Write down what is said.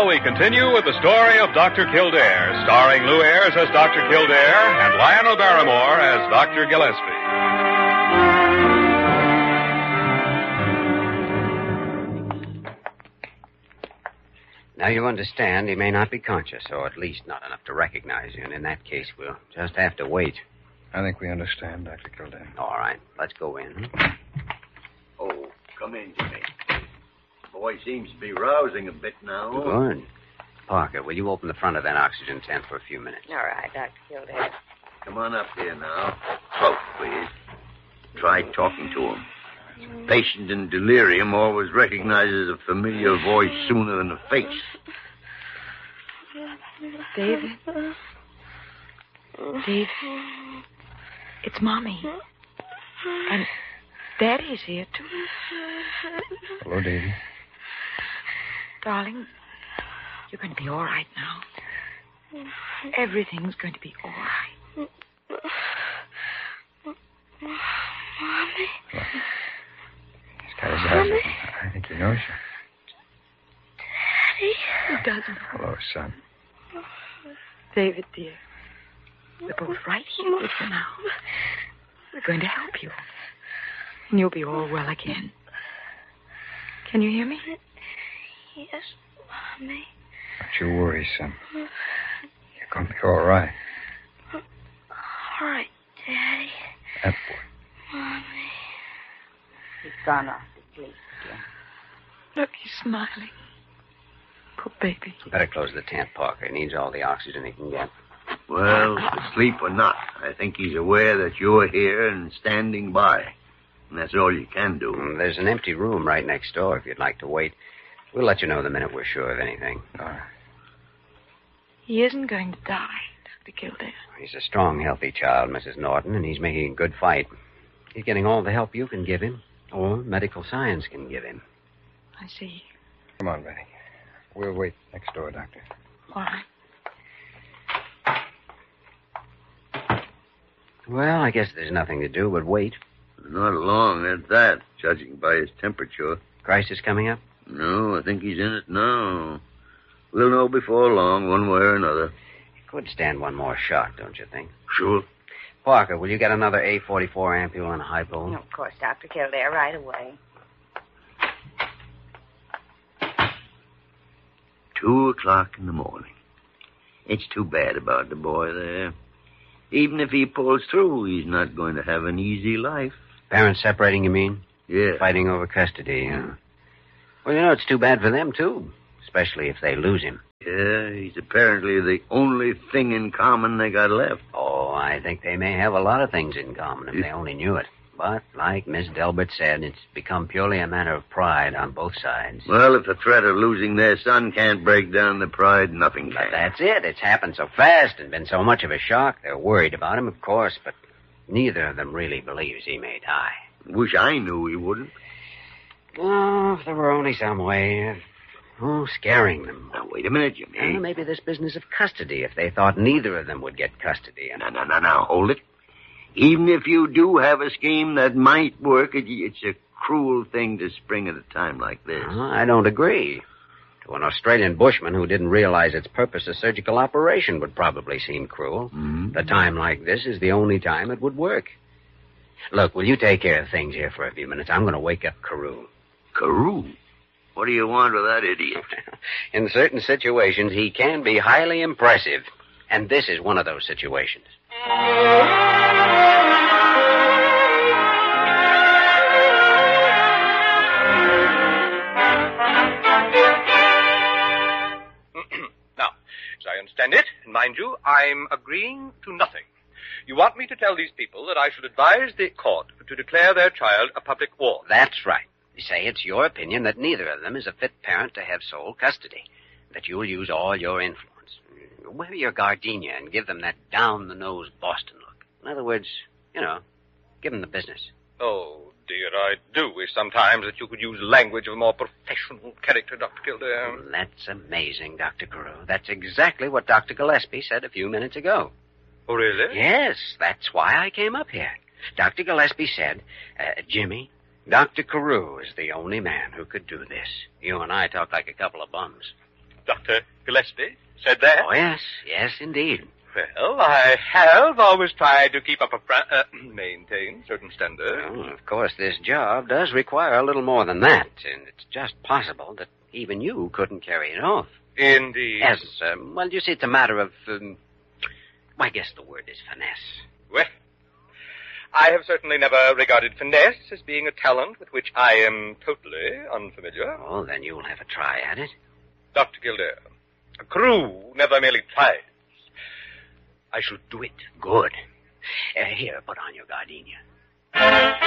now we continue with the story of Dr. Kildare, starring Lou Ayres as Dr. Kildare and Lionel Barrymore as Dr. Gillespie. Now you understand he may not be conscious, or at least not enough to recognize you, and in that case we'll just have to wait. I think we understand, Dr. Kildare. All right, let's go in. Oh, come in, Jimmy. Boy seems to be rousing a bit now. Good. Parker, will you open the front of that oxygen tent for a few minutes? All right, Dr. Kildare. Come on up here now. Close, please. Try talking to him. Patient in delirium always recognizes a familiar voice sooner than a face. David? David? It's Mommy. And Daddy's here, too. Hello, Davy. Darling, you're going to be all right now. Everything's going to be all right. Mommy? Well, he's got his eyes open. I think he knows you. Daddy? He doesn't. Hello, son. David, dear, we're both right here with you now. We're going to help you. And you'll be all well again. Can you hear me? Yes, Mommy. Don't you worry, son. You're going to be all right. All right, Daddy. That boy. Mommy. He's gone off to sleep again. Look, he's smiling. Poor baby. Better close the tent, Parker. He needs all the oxygen he can get. Well, asleep or not, I think he's aware that you're here and standing by. And that's all you can do. There's an empty room right next door if you'd like to wait. We'll let you know the minute we're sure of anything. All right. He isn't going to die, Dr. Kildare. He's a strong, healthy child, Mrs. Norton, and he's making a good fight. He's getting all the help you can give him, or medical science can give him. I see. Come on, Benny. We'll wait next door, Doctor. All right. Well, I guess there's nothing to do but wait. Not long at that, judging by his temperature. Crisis coming up? No, I think he's in it now. We'll know before long, one way or another. He could stand one more shot, don't you think? Sure. Parker, will you get another A44 ampule and a hypo? No, of course, Dr. Kildare, right away. 2:00 in the morning. It's too bad about the boy there. Even if he pulls through, he's not going to have an easy life. Parents separating, you mean? Yeah. Fighting over custody, huh? Well, you know, it's too bad for them, too. Especially if they lose him. Yeah, he's apparently the only thing in common they got left. Oh, I think they may have a lot of things in common if they only knew it. But, like Miss Delbert said, it's become purely a matter of pride on both sides. Well, if the threat of losing their son can't break down the pride, nothing can. But that's it. It's happened so fast and been so much of a shock. They're worried about him, of course, but neither of them really believes he may die. Wish I knew he wouldn't. Oh, if there were only some way of, scaring them. Now, wait a minute, Jimmy. Maybe this business of custody, if they thought neither of them would get custody. No, hold it. Even if you do have a scheme that might work, it's a cruel thing to spring at a time like this. I don't agree. To an Australian bushman who didn't realize its purpose, a surgical operation would probably seem cruel. Mm-hmm. A time like this is the only time it would work. Look, will you take care of things here for a few minutes? I'm going to wake up Carew. Carew? What do you want with that idiot? In certain situations, he can be highly impressive. And this is one of those situations. Now, as I understand it, and mind you, I'm agreeing to nothing. You want me to tell these people that I should advise the court to declare their child a public ward. That's right. You say it's your opinion that neither of them is a fit parent to have sole custody, that you'll use all your influence. Wear your gardenia and give them that down-the-nose Boston look. In other words, give them the business. Oh, dear, I do wish sometimes that you could use language of a more professional character, Dr. Kildare. That's amazing, Dr. Carew. That's exactly what Dr. Gillespie said a few minutes ago. Oh, really? Yes, that's why I came up here. Dr. Gillespie said, Jimmy, Dr. Carew is the only man who could do this. You and I talk like a couple of bums. Dr. Gillespie said that? Oh, yes, indeed. Well, I have always tried to keep up maintain certain standards. Well, of course, this job does require a little more than that, and it's just possible that even you couldn't carry it off. Indeed. Yes, well, you see, it's a matter of, I guess the word is finesse. Well, I have certainly never regarded finesse as being a talent with which I am totally unfamiliar. Oh, then you'll have a try at it. Dr. Kildare, a crew never merely tries. I shall do it. Good. Here, put on your gardenia.